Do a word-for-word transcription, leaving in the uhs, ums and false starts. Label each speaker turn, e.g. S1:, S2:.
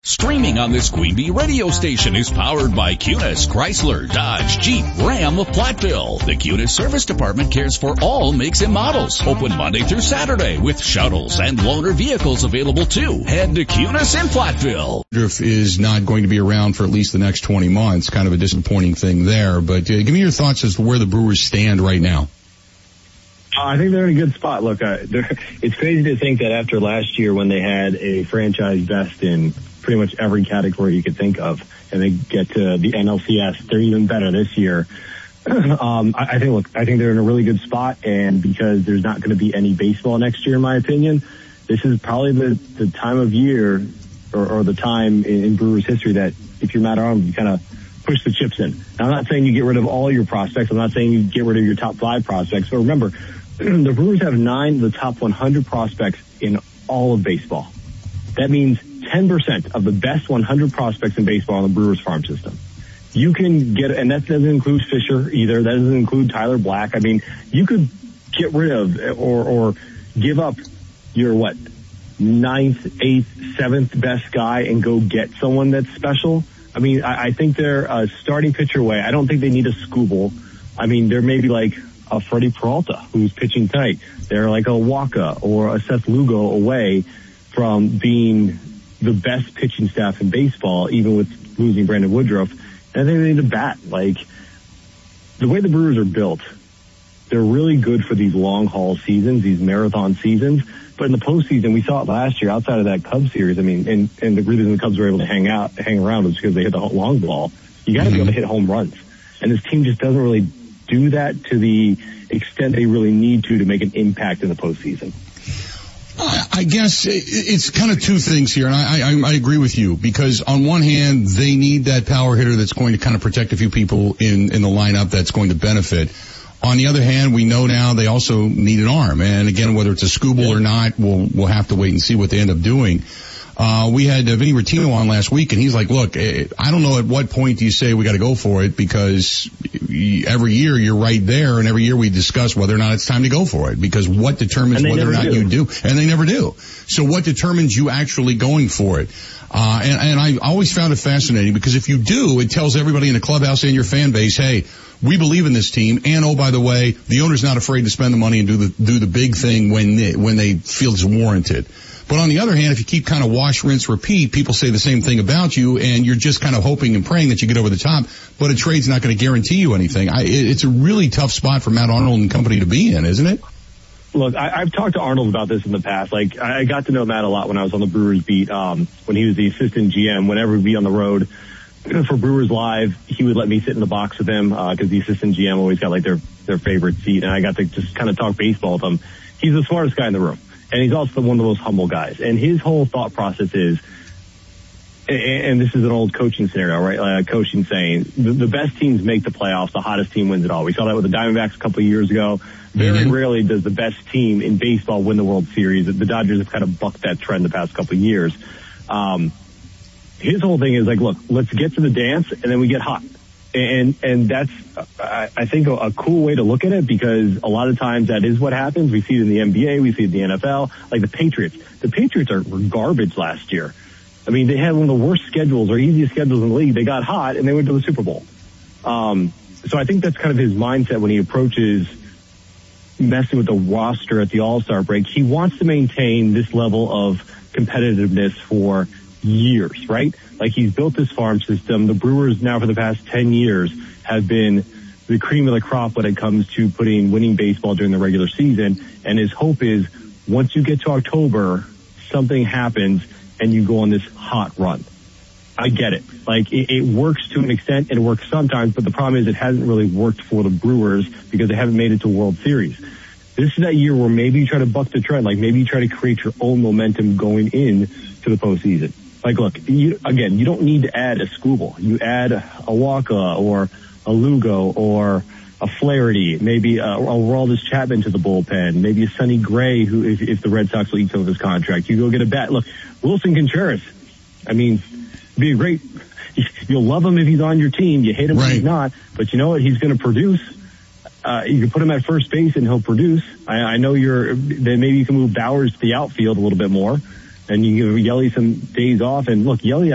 S1: Streaming on this Queen Bee radio station is powered by Cunis, Chrysler, Dodge, Jeep, Ram of Platteville. The Cunis Service Department cares for all makes and models. Open Monday through Saturday with shuttles and loaner vehicles available too. Head to Cunis in Platteville.
S2: Is not going to be around for at least the next twenty months. Kind of a disappointing thing there. But uh, give me your thoughts as to where the Brewers stand right now.
S3: Uh, I think they're in a good spot. Look, uh, it's crazy to think that after last year when they had a franchise best in pretty much every category you could think of, and they get to the N L C S, they're even better this year. um, I, I think, look, I think they're in a really good spot, and because there's not going to be any baseball next year, in my opinion, this is probably the, the time of year or, or the time in, in Brewers history that if you're Matt Arnold, you kind of push the chips in. Now, I'm not saying you get rid of all your prospects. I'm not saying you get rid of your top five prospects, but remember, the Brewers have nine of the top one hundred prospects in all of baseball. That means ten percent of the best one hundred prospects in baseball on the Brewers farm system. You can get, and that doesn't include Fisher either. That doesn't include Tyler Black. I mean, you could get rid of or, or give up your, what, ninth, eighth, seventh best guy and go get someone that's special. I mean, I, I think they're a starting pitcher away. I don't think they need a Skubal. I mean, they're maybe like a Freddie Peralta who's pitching tight. They're like a Waka or a Seth Lugo away from being the best pitching staff in baseball, even with losing Brandon Woodruff. And I think they need a bat. Like, the way the Brewers are built, they're really good for these long haul seasons, these marathon seasons. But in the postseason, we saw it last year outside of that Cubs series. I mean, and, and the reason the Cubs were able to hang out, hang around was because they hit the long ball. You got to mm-hmm. be able to hit home runs. And this team just doesn't really do that to the extent they really need to to make an impact in the postseason.
S2: I guess it's kind of two things here, and I, I, I agree with you, because on one hand, they need that power hitter that's going to kind of protect a few people in, in the lineup that's going to benefit. On the other hand, we know now they also need an arm, and again, whether it's a Skubal or not, we'll, we'll have to wait and see what they end up doing. Uh, we had uh, Vinny Rottino on last week, and he's like, look, I don't know at what point do you say we got to go for it, because every year you're right there, and every year we discuss whether or not it's time to go for it, because what determines whether or not do. you do, and they never do. So what determines you actually going for it? Uh, and, and I always found it fascinating, because if you do, it tells everybody in the clubhouse and your fan base, hey, we believe in this team, and oh, by the way, the owner's not afraid to spend the money and do the, do the big thing when they, when they feel it's warranted. But on the other hand, if you keep kind of wash, rinse, repeat, people say the same thing about you, and you're just kind of hoping and praying that you get over the top, but a trade's not going to guarantee you anything. I, it's a really tough spot for Matt Arnold and company to be in, isn't it?
S3: Look, I, I've talked to Arnold about this in the past. Like, I got to know Matt a lot when I was on the Brewers beat, um, when he was the assistant G M. Whenever we'd be on the road for Brewers Live, he would let me sit in the box with him, uh, cause the assistant G M always got like their, their favorite seat, and I got to just kind of talk baseball with him. He's the smartest guy in the room. And he's also one of the most humble guys. And his whole thought process is, and this is an old coaching scenario, right? Like a coaching saying, the, the best teams make the playoffs, the hottest team wins it all. We saw that with the Diamondbacks a couple of years ago. Very mm-hmm. rarely does the best team in baseball win the World Series. The Dodgers have kind of bucked that trend the past couple of years. Um, his whole thing is like, look, let's get to the dance and then we get hot. And, and that's, I think, a, a cool way to look at it, because a lot of times that is what happens. We see it in the N B A. We see it in the N F L. Like the Patriots. The Patriots are, were garbage last year. I mean, they had one of the worst schedules or easiest schedules in the league. They got hot and they went to the Super Bowl. Um, so I think that's kind of his mindset when he approaches messing with the roster at the All-Star break. He wants to maintain this level of competitiveness for years, right? Like, he's built this farm system. The Brewers now for the past ten years have been the cream of the crop when it comes to putting winning baseball during the regular season. And his hope is once you get to October, something happens and you go on this hot run. I get it. Like, it, it works to an extent and it works sometimes, but the problem is it hasn't really worked for the Brewers because they haven't made it to World Series. This is that year where maybe you try to buck the trend. Like, maybe you try to create your own momentum going in to the postseason. Like, look, you, again, you don't need to add a Skubal. You add a Waka or a Lugo or a Flaherty, maybe a, a Aroldis Chapman to the bullpen, maybe a Sonny Gray, who, if, if the Red Sox will eat some of his contract. You go get a bat. Look, Wilson Contreras, I mean, be a great, you'll love him if he's on your team. You hate him right. if he's not. But you know what? He's going to produce. Uh, you can put him at first base and he'll produce. I, I know you're, then maybe you can move Bowers to the outfield a little bit more. And you give Yelly some days off. And look, Yelly